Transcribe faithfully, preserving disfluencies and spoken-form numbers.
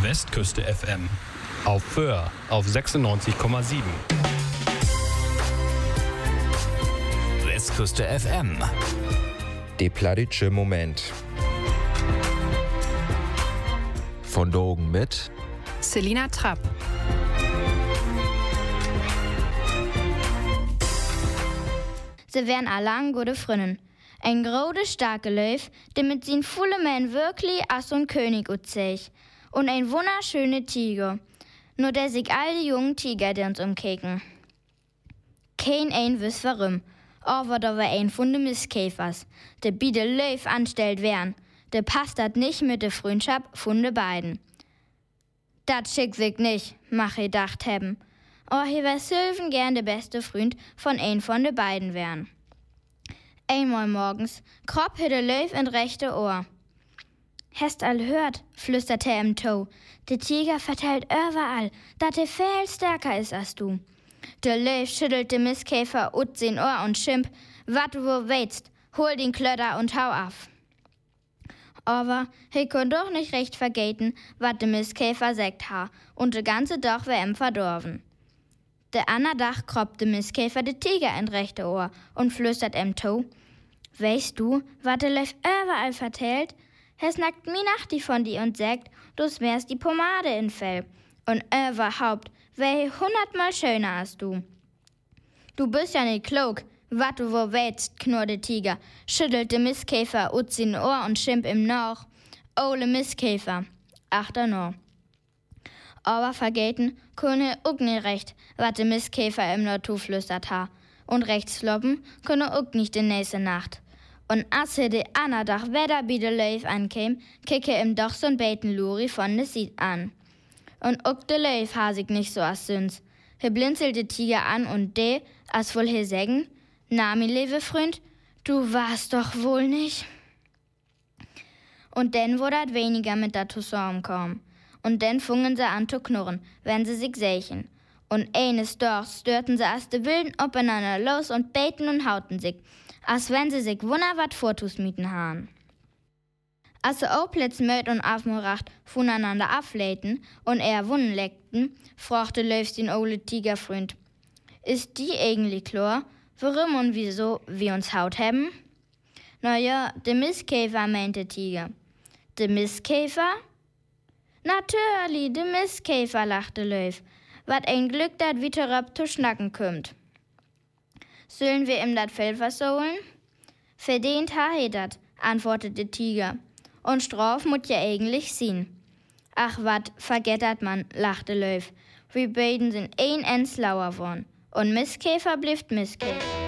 Westküste F M. Auf Föhr auf sechsundneunzig Komma sieben. Westküste F M. De plattitsche Moment. Von Dogen mit Selina Trapp. Sie wären allang gute Frünnen. Ein grode starke Löw, der mit sin volle Mann wirklich as so ein König utzeich. Und ein wunderschöne Tiger. Nur der sich all die jungen Tiger, die uns umkeken. Kein ein wiss warum. Aber da war ein von de Mistkäfers, der bi de Löw anstellt wären. Der passt dat nicht mit de Freundschaft von de beiden. Dat schickt sich nicht, mach ich dacht hebben. Oh, hier wär Sylven gern der beste Freund von ein von de beiden wären. Einmal morgens kropp hier de Löw in rechte Ohr. Hast all hört, flüsterte er im Toe. Der Tiger verteilt überall, dat er viel stärker ist als du. Der Löw schüttelt de Mistkäfer ut sein Ohr und schimp, wat du wo weißt, hol den Klötter und hau af. Aber he kon doch nicht recht vergeten, wat de Mistkäfer sagt ha, und de ganze Dach wär em verdorben. Der ander Dach kropp de Mistkäfer de Tiger in rechte Ohr und flüstert em Toe. Weißt du, wat de Löw überall vertellt? Er snackt mi nach die von die und sagt, du smärst die Pomade in Fell. Und überhaupt, wär hundertmal schöner als du. Du bist ja nicht klug, wat du wo weißt, knurrt der Tiger, schüttelt de Mistkäfer ut sin Ohr und schimp ihm noch. Ole Mistkäfer, achter noch. Aber vergeten, könne uck nicht recht, wat de Mistkäfer im Natur flüstert ha. Und rechts sloppen, könne uck nicht in nächste Nacht. Und als er de ander Dach wieder bi de Löw ankäm, kicke ihm doch so'n Beten Luri von de Sied an. Und uck de Löw ha sich nicht so as süns. He blinzelt de Tiger an und de, as wohl he sägen, na mi lewe Freund, du warst doch wohl nicht. Und denn wurde dat weniger mit dat zusammenkommen. Und denn fungen sie an zu knurren, wenn sie sich sächen. Und eines Dorfs störten sie as de Wilden aufeinander los und beten und hauten sich, als wenn sie sich wunder wat Vortus mieten haben. Als sie auch plötzlich möd und aufmuracht voneinander ableiten und eher Wunden leckten, fragte Löw den ole Tigerfreund. Ist die eigentlich klar, warum und wieso wir uns haut haben? Na ja, de Mistkäfer, meinte Tiger. De Mistkäfer? Natürlich, de Mistkäfer, lachte Löw. Wat ein Glück, dat wie terab zu schnacken kümmt. Sollen wir ihm dat Fell versohlen? Verdient ha he dat, antwortete Tiger. Und Straf mut ja eigentlich sien. Ach wat, vergettert man, lachte Löw. Wir beiden sind ein ens lauer worn. Und Mistkäfer blifft Mistkäfer.